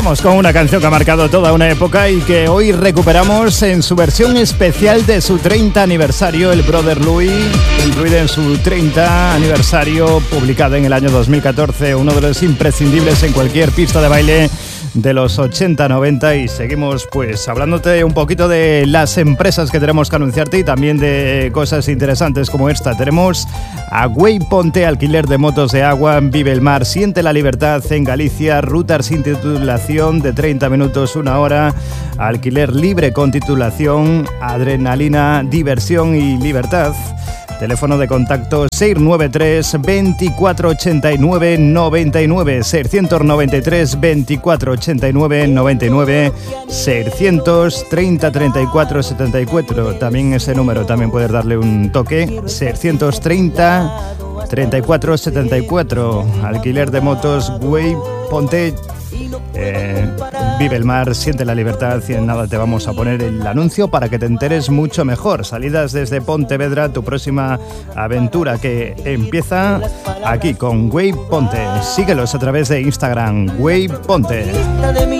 Vamos con una canción que ha marcado toda una época y que hoy recuperamos en su versión especial de su 30 aniversario, el Brother Louie, incluida en su 30 aniversario, publicada en el año 2014, uno de los imprescindibles en cualquier pista de baile de los 80-90. Y seguimos pues hablándote un poquito de las empresas que tenemos que anunciarte y también de cosas interesantes como esta. Tenemos a Wayponte, alquiler de motos de agua, vive el mar, siente la libertad en Galicia, rutas sin titulación de 30 minutos, 1 hora, alquiler libre con titulación, adrenalina, diversión y libertad. Teléfono de contacto 693 24 89 99, 693 24 89 99, 630 34 74. También ese número también puedes darle un toque, 630 34 74. Alquiler de motos Wayponte. Vive el mar, siente la libertad y en nada te vamos a poner el anuncio para que te enteres mucho mejor. Salidas desde Pontevedra, tu próxima aventura que empieza aquí con Wayponte. Síguelos a través de Instagram, Wayponte.